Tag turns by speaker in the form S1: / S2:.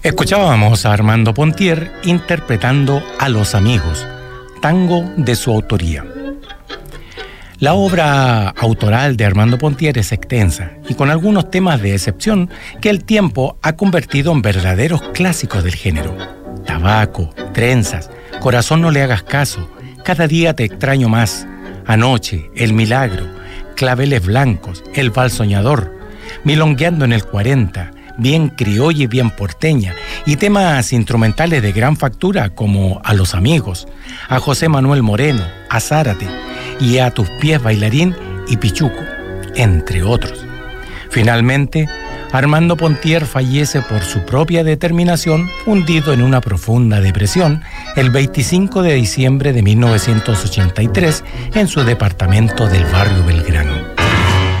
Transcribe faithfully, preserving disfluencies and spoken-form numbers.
S1: Escuchábamos a Armando Pontier interpretando A los Amigos, tango de su autoría. La obra autoral de Armando Pontier es extensa y con algunos temas de excepción que el tiempo ha convertido en verdaderos clásicos del género. Tabaco, Trenzas, Corazón no le hagas caso, Cada día te extraño más, Anoche, El milagro, Claveles blancos, El vals soñador, Milongueando en el cuarenta, bien criolla y bien porteña, y temas instrumentales de gran factura como A los Amigos, a José Manuel Moreno, a Zárate y A tus pies bailarín y Pichuco, entre otros. Finalmente, Armando Pontier fallece por su propia determinación, hundido en una profunda depresión, el veinticinco de diciembre de mil novecientos ochenta y tres en su departamento del barrio Belgrano.